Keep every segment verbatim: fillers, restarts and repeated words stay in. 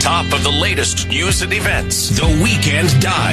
top of the latest news and events. The Weekend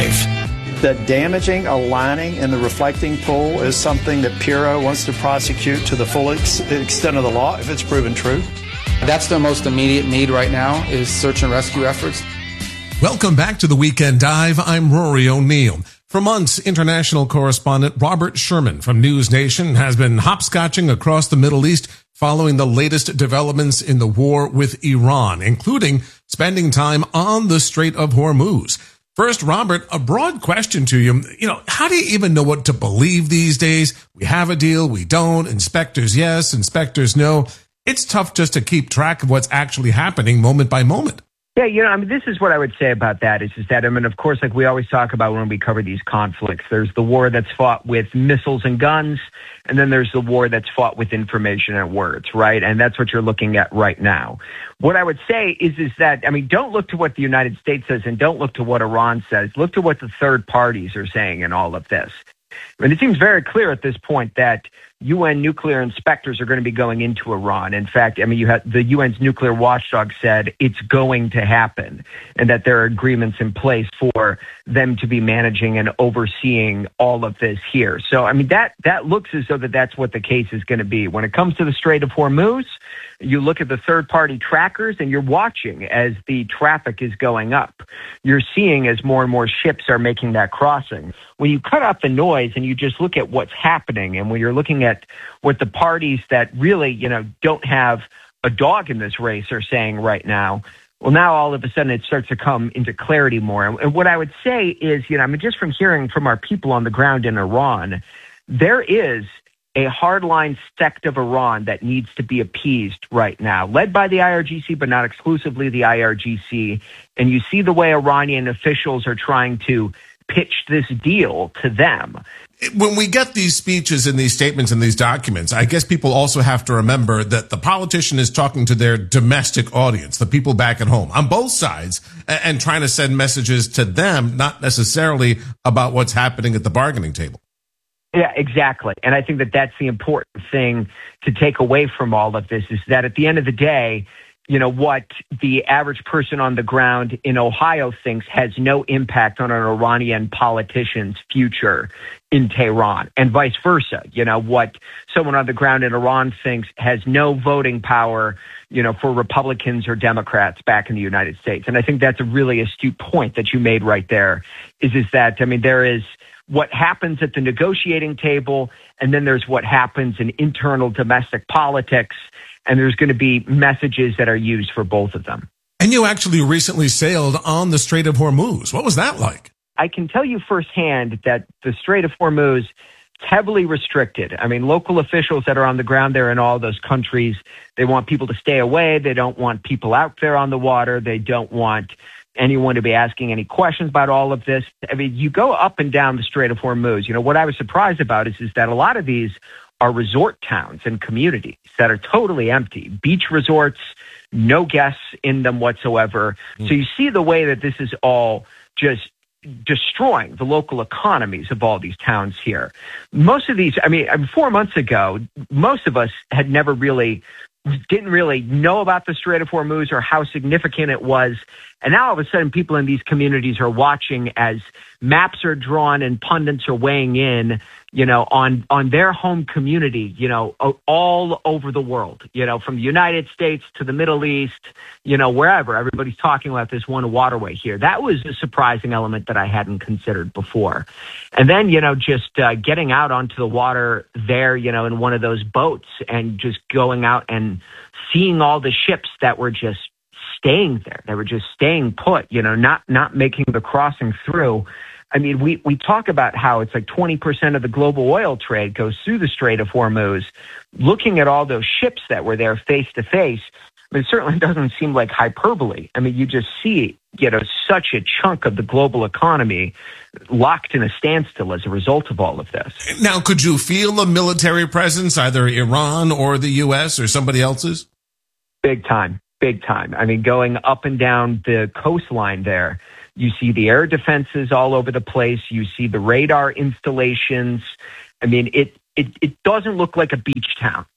Dive. The damaging, aligning, and the reflecting pool is something that Puro wants to prosecute to the full ex- extent of the law if it's proven true. That's the most immediate need right now is search and rescue efforts. Welcome back to the Weekend Dive. I'm Rory O'Neill. For months, international correspondent Robert Sherman from News Nation has been hopscotching across the Middle East following the latest developments in the war with Iran, including spending time on the Strait of Hormuz. First, Robert, a broad question to you. You know, how do you even know what to believe these days? We have a deal, we don't. Inspectors, yes. Inspectors, no. It's tough just to keep track of what's actually happening moment by moment. Yeah, you know, I mean, this is what I would say about that is, is that, I mean, of course, like we always talk about when we cover these conflicts, there's the war that's fought with missiles and guns, and then there's the war that's fought with information and words, right? And that's what you're looking at right now. What I would say is, is that, I mean, don't look to what the United States says and don't look to what Iran says. Look to what the third parties are saying in all of this. I mean, it seems very clear at this point that U N nuclear inspectors are going to be going into Iran. In fact, I mean, you had the U N's nuclear watchdog said it's going to happen and that there are agreements in place for them to be managing and overseeing all of this here. So, I mean, that that looks as though that that's what the case is going to be. When it comes to the Strait of Hormuz, you look at the third-party trackers and you're watching as the traffic is going up. You're seeing as more and more ships are making that crossing. When you cut out the noise and you just look at what's happening, and when you're looking at what the parties that really, you know, don't have a dog in this race are saying right now, well, now all of a sudden it starts to come into clarity more. And what I would say is, you know, I mean, just from hearing from our people on the ground in Iran, there is a hardline sect of Iran that needs to be appeased right now, led by the I R G C, but not exclusively the I R G C. And you see the way Iranian officials are trying to pitch this deal to them. When we get these speeches and these statements and these documents, I guess people also have to remember that the politician is talking to their domestic audience, the people back at home, on both sides, and trying to send messages to them, not necessarily about what's happening at the bargaining table. Yeah, exactly. And I think that that's the important thing to take away from all of this is that at the end of the day, you know, what the average person on the ground in Ohio thinks has no impact on an Iranian politician's future in Tehran, and vice versa. You know, what someone on the ground in Iran thinks has no voting power, you know, for Republicans or Democrats back in the United States. And I think that's a really astute point that you made right there, is, is that, I mean, there is what happens at the negotiating table, and then there's what happens in internal domestic politics, and there's going to be messages that are used for both of them. And you actually recently sailed on the Strait of Hormuz. What was that like? I can tell you firsthand that the Strait of Hormuz is heavily restricted. I mean, local officials that are on the ground there in all those countries, they want people to stay away. They don't want people out there on the water. They don't want anyone to be asking any questions about all of this. I mean, you go up and down the Strait of Hormuz. You know, what I was surprised about is, is that a lot of these are resort towns and communities that are totally empty. Beach resorts, no guests in them whatsoever. Mm. So you see the way that this is all just destroying the local economies of all these towns here. Most of these, I mean, four months ago, most of us had never really, didn't really know about the Strait of Hormuz or how significant it was. And now all of a sudden people in these communities are watching as maps are drawn and pundits are weighing in, you know, on, on their home community, you know, all over the world, you know, from the United States to the Middle East, you know, wherever. Everybody's talking about this one waterway here. That was a surprising element that I hadn't considered before. And then, you know, just uh, getting out onto the water there, you know, in one of those boats and just going out and seeing all the ships that were just staying there. They were just staying put, you know, not not making the crossing through. I mean, we, we talk about how it's like twenty percent of the global oil trade goes through the Strait of Hormuz. Looking at all those ships that were there face to face, I mean, it certainly doesn't seem like hyperbole. I mean, you just see, you know, such a chunk of the global economy locked in a standstill as a result of all of this. Now, could you feel a military presence, either Iran or the U S or somebody else's? Big time. Big time. I mean, going up and down the coastline there, you see the air defenses all over the place. You see the radar installations. I mean, it it, it doesn't look like a beach town.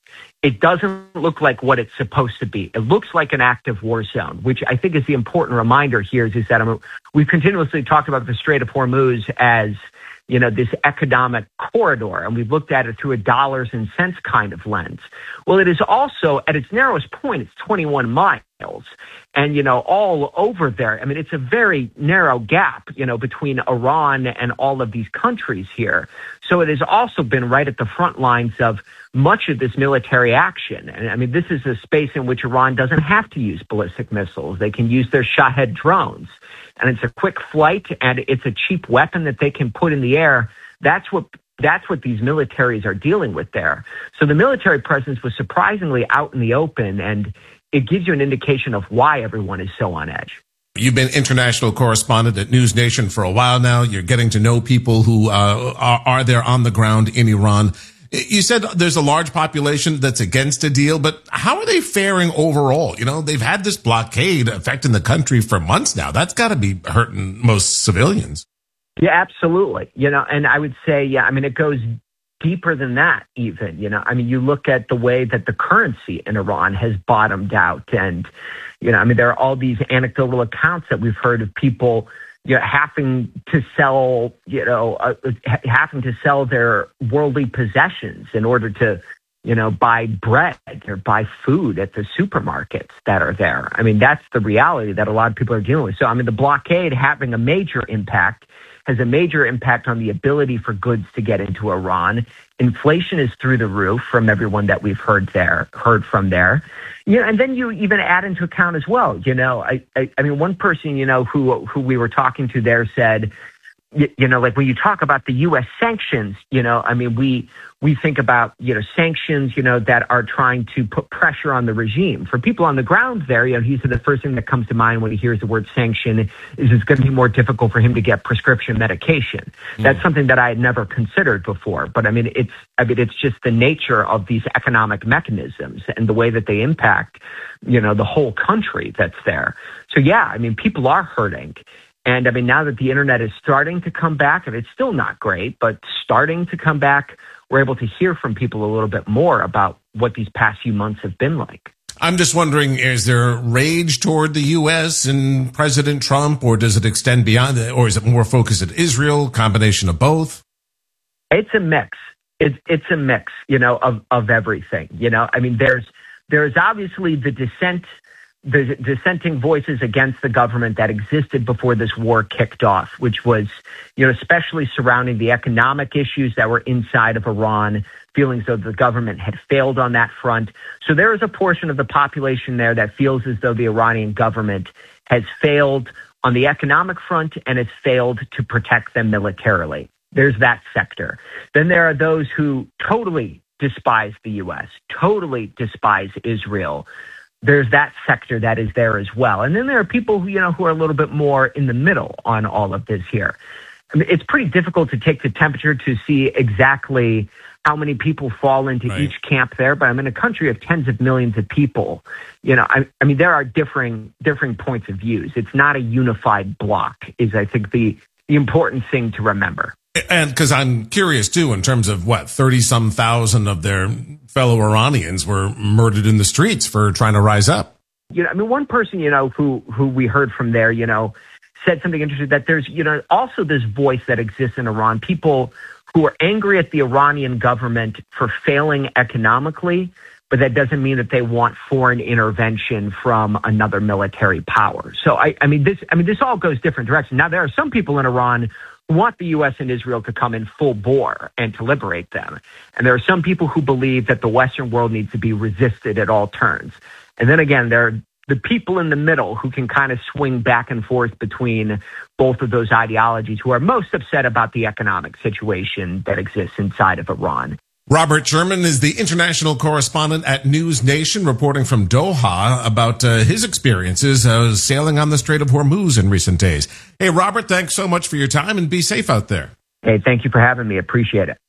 it doesn't look like what it's supposed to be. It looks like an active war zone, which I think is the important reminder here is, is that I mean, we've continuously talked about the Strait of Hormuz as, you know, this economic corridor, and we've looked at it through a dollars and cents kind of lens. Well, it is also, at its narrowest point, it's twenty-one miles. And, you know, all over there, I mean, it's a very narrow gap, you know, between Iran and all of these countries here. So it has also been right at the front lines of much of this military action. And I mean, this is a space in which Iran doesn't have to use ballistic missiles. They can use their Shahed drones. And it's a quick flight, and it's a cheap weapon that they can put in the air. That's what that's what these militaries are dealing with there. So the military presence was surprisingly out in the open, and it gives you an indication of why everyone is so on edge. You've been international correspondent at News Nation for a while now. You're getting to know people who uh, are, are there on the ground in Iran. You said there's a large population that's against a deal, but how are they faring overall? You know, they've had this blockade affecting the country for months now. That's got to be hurting most civilians. Yeah, absolutely. You know, and I would say, yeah, I mean, it goes deeper than that even. You know, I mean, you look at the way that the currency in Iran has bottomed out. And, you know, I mean, there are all these anecdotal accounts that we've heard of people, you know, having to sell, you know, uh, having to sell their worldly possessions in order to, you know, buy bread or buy food at the supermarkets that are there. I mean, that's the reality that a lot of people are dealing with. So, I mean, the blockade having a major impact has a major impact on the ability for goods to get into Iran. Inflation is through the roof from everyone that we've heard there, heard from there. You know, and then you even add into account as well, you know, I, I, I mean, one person, you know, who, who we were talking to there said, you, you know, like when you talk about the U S sanctions, you know, I mean, we, we think about, you know, sanctions, you know, that are trying to put pressure on the regime. For people on the ground there, you know, he said the first thing that comes to mind when he hears the word sanction is it's going to be more difficult for him to get prescription medication. Mm. That's something that I had never considered before. But I mean, it's, I mean, it's just the nature of these economic mechanisms and the way that they impact, you know, the whole country that's there. So yeah, I mean, people are hurting. And I mean, now that the internet is starting to come back, and it's still not great, but starting to come back, we're able to hear from people a little bit more about what these past few months have been like. I'm just wondering, is there rage toward the U S and President Trump, or does it extend beyond that, or is it more focused at Israel, combination of both? It's a mix. It's, it's a mix, you know, of, of everything. You know, I mean, there's, there's obviously the dissent the dissenting voices against the government that existed before this war kicked off, which was, you know, especially surrounding the economic issues that were inside of Iran, feelings though the government had failed on that front. So there is a portion of the population there that feels as though the Iranian government has failed on the economic front and has failed to protect them militarily. There's that sector. Then there are those who totally despise the U S, totally despise Israel. There's that sector that is there as well. And then there are people who, you know, who are a little bit more in the middle on all of this here. I mean, it's pretty difficult to take the temperature to see exactly how many people fall into right. each camp there. But I'm in a country of tens of millions of people. You know, I, I mean, there are differing, differing points of views. It's not a unified bloc is, I think, the, the important thing to remember. And because I'm curious, too, in terms of what, thirty-some thousand of their fellow Iranians were murdered in the streets for trying to rise up. You know, I mean, one person, you know, who, who we heard from there, you know, said something interesting, that there's, you know, also this voice that exists in Iran, people who are angry at the Iranian government for failing economically, but that doesn't mean that they want foreign intervention from another military power. So, I, I mean, this, I mean, this all goes different directions. Now, there are some people in Iran who want the U S and Israel to come in full bore and to liberate them. And there are some people who believe that the Western world needs to be resisted at all turns. And then again, there are the people in the middle who can kind of swing back and forth between both of those ideologies, who are most upset about the economic situation that exists inside of Iran. Robert Sherman is the international correspondent at News Nation, reporting from Doha about uh, his experiences uh, sailing on the Strait of Hormuz in recent days. Hey, Robert, thanks so much for your time, and be safe out there. Hey, thank you for having me. Appreciate it.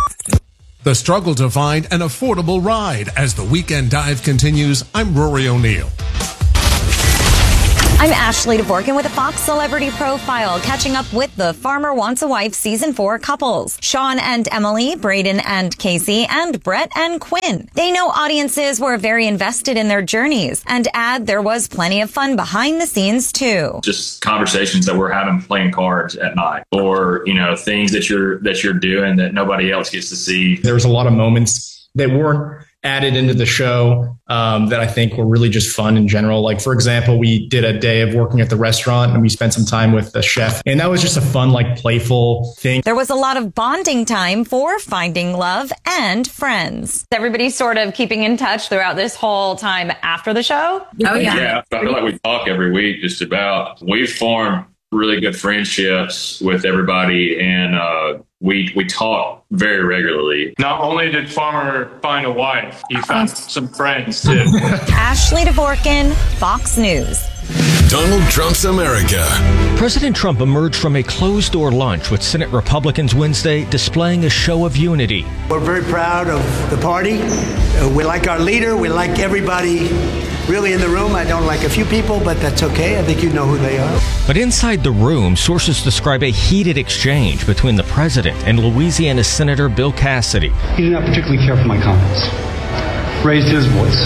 The struggle to find an affordable ride as the Weekend Dive continues. I'm Rory O'Neill. I'm Ashley Dvorkin with a Fox Celebrity Profile, catching up with the Farmer Wants a Wife Season four couples. Sean and Emily, Braden and Casey, and Brett and Quinn. They know audiences were very invested in their journeys and add there was plenty of fun behind the scenes too. Just conversations that we're having playing cards at night, or, you know, things that you're that you're doing that nobody else gets to see. There was a lot of moments that weren't added into the show um, that I think were really just fun in general. Like, for example, we did a day of working at the restaurant and we spent some time with the chef. And that was just a fun, like, playful thing. There was a lot of bonding time for finding love and friends. Everybody's sort of keeping in touch throughout this whole time after the show. Oh, yeah. Yeah, I feel like we talk every week just about, we've formed really good friendships with everybody, and uh, we we talk very regularly. Not only did Farmer find a wife, he found some friends too. Ashley Dvorkin, Fox News. Donald Trump's America. President Trump emerged from a closed-door lunch with Senate Republicans Wednesday, displaying a show of unity. We're very proud of the party. Uh, we like our leader. We like everybody really in the room. I don't like a few people, but that's okay. I think you know who they are. But inside the room, sources describe a heated exchange between the president and Louisiana Senator Bill Cassidy. He did not particularly care for my comments. Raised his voice.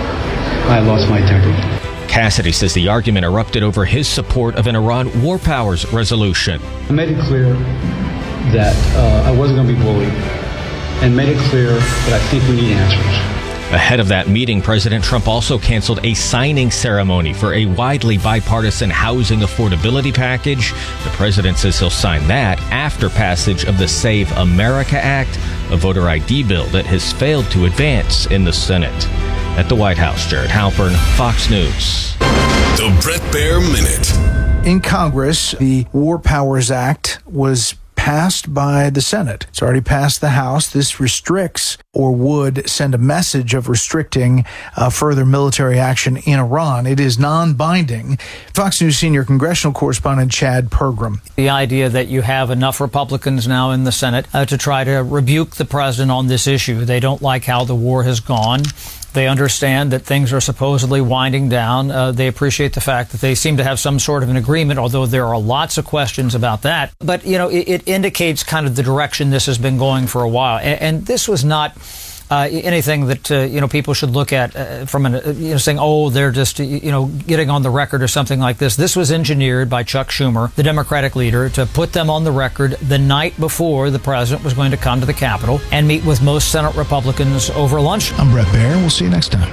I lost my temper. Cassidy says the argument erupted over his support of an Iran war powers resolution. I made it clear that uh, I wasn't going to be bullied, and made it clear that I think we need answers. Ahead of that meeting, President Trump also canceled a signing ceremony for a widely bipartisan housing affordability package. The president says he'll sign that after passage of the Save America Act, a voter I D bill that has failed to advance in the Senate. At the White House, Jared Halpern, Fox News. The Bret Baier Minute. In Congress, the War Powers Act was passed by the Senate. It's already passed the House. This restricts, or would send a message of restricting uh, further military action in Iran. It is non-binding. Fox News senior congressional correspondent Chad Pergram. The idea that you have enough Republicans now in the Senate uh, to try to rebuke the president on this issue. They don't like how the war has gone. They understand that things are supposedly winding down. Uh, they appreciate the fact that they seem to have some sort of an agreement, although there are lots of questions about that. But, you know, it, it indicates kind of the direction this has been going for a while. And, and this was not uh, anything that, uh, you know, people should look at uh, from an, uh, you know, saying, oh, they're just, you know, getting on the record or something like this. This was engineered by Chuck Schumer, the Democratic leader, to put them on the record the night before the president was going to come to the Capitol and meet with most Senate Republicans over lunch. I'm Bret Baier. We'll see you next time.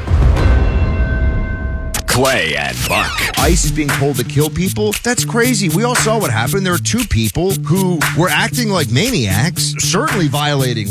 Clay and Buck. ICE is being told to kill people? That's crazy. We all saw what happened. There were two people who were acting like maniacs, certainly violating